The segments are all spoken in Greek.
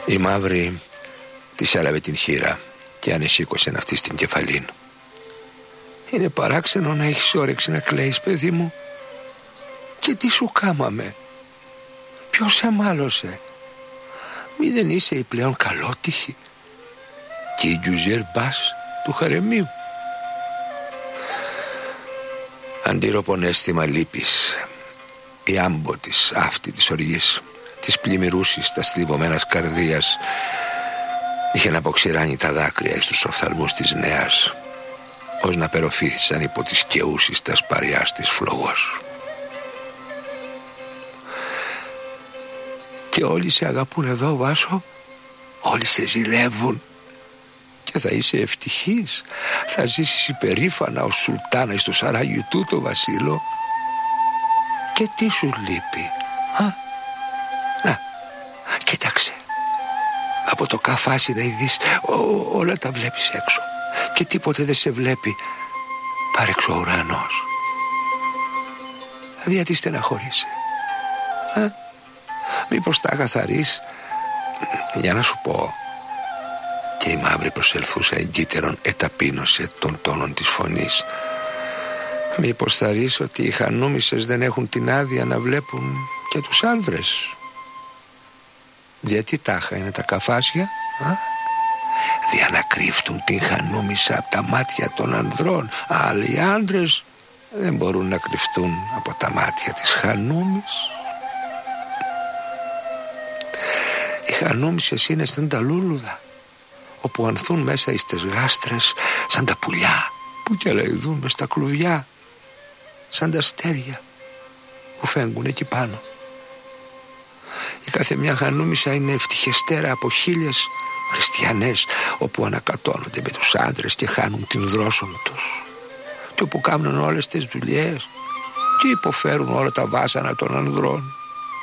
Η μαύρη της έλαβε την χείρα και ανεσήκωσε αυτή στην κεφαλήν. Είναι παράξενο να έχεις όρεξη να κλαίεις, παιδί μου. Και τι σου κάμαμε? Ποιος σε μάλωσε? Μη δεν είσαι η πλέον καλότυχη και η Γκιουζέλ Μπάς του χαρεμίου? Αντίρροπον αίσθημα λύπης, η άμπο της αυτή της οργής, της πλημμυρούσης τα στριβωμένας καρδίας, είχε να αποξηράνει τα δάκρυα στους οφθαλμούς της νέας, ως να περοφήθησαν υπό τις καιούσεις τα σπαριάς της φλογός. Και όλοι σε αγαπούν εδώ, Βάσο. Όλοι σε ζηλεύουν. Και θα είσαι ευτυχής. Θα ζήσεις υπερήφανα ως σουλτάνα στο σαράγιο του το Βασίλο. Και τι σου λείπει? Να, κοίταξε. Από το καφάσι να ειδείς, όλα τα βλέπεις έξω. Και τίποτε δεν σε βλέπει παρέξω ο ουρανός. Γιατί στεναχωρείσαι? Μήπως τα καθαρείς? Για να σου πω. Και η μαύρη προσελθούσα εγκύτερον εταπείνωσε των τόνων της φωνής. Μήπως θα ρεις ότι οι χανούμισσες δεν έχουν την άδεια να βλέπουν και τους άνδρες? Γιατί τάχα είναι τα καφάσια? Δια να κρύφτουν την χανούμισσα από τα μάτια των ανδρών. Άλλοι άνδρες δεν μπορούν να κρυφτούν από τα μάτια της χανούμης. Οι χανούμισσες είναι σαν τα λούλουδα, όπου ανθούν μέσα εις τις γάστρες σαν τα πουλιά που κελαϊδούν μες στα κλουβιά, σαν τα αστέρια που φέγγουν εκεί πάνω. Η κάθε μια χανούμισσα είναι ευτυχεστέρα από 1000 χριστιανές, όπου ανακατώνονται με τους άντρες και χάνουν την δρόσον τους, και όπου κάνουν όλες τις δουλειές και υποφέρουν όλα τα βάσανα των ανδρών.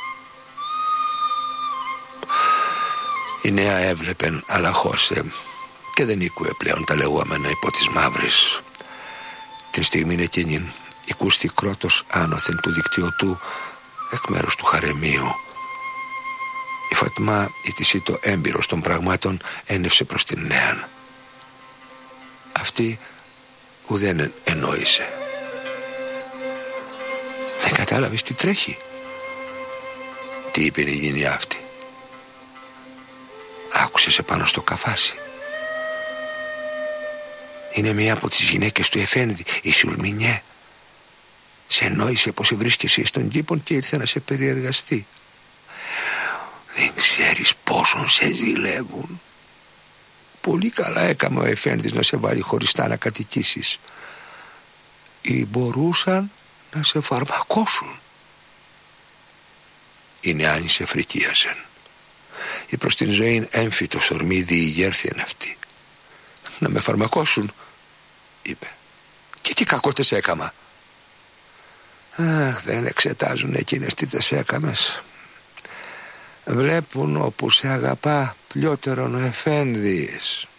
Η νέα έβλεπεν αλλά χώσε και δεν ήκουε πλέον τα λεγόμενα υπό της μαύρης. Την στιγμή εκείνη οικούστη κρότος άνωθεν του δικτυωτού εκ μέρους του χαρεμίου. Η Φατμά, η της ήτο έμπειρος των πραγμάτων, ένευσε προς την νέαν. Αυτή ουδέν εννοήσε. Δεν κατάλαβες τι τρέχει? Τι είπε η γυνή αυτή? Άκουσες επάνω στο καφάσι? Είναι μία από τις γυναίκες του Εφένδη, η Σουλμινιέ. Σε εννοήσε πως βρίσκεσαι στον κήπο και ήρθε να σε περιεργαστεί. Δεν ξέρεις πόσον σε ζηλεύουν. Πολύ καλά έκαμε ο Εφένδης να σε βάλει χωριστά να κατοικήσεις. Ή μπορούσαν να σε φαρμακώσουν. Η νεάνη σε φρικίασεν. Η προς την ζωή έμφυτος ορμή διηγέρθιεν αυτή. Να με φαρμακώσουν, είπε. Και τι κακό τες έκαμα? Αχ, δεν εξετάζουν εκείνες τι τες έκαμες. Βλέπουν όπου σε αγαπά πλειότερον ο Εφένδης.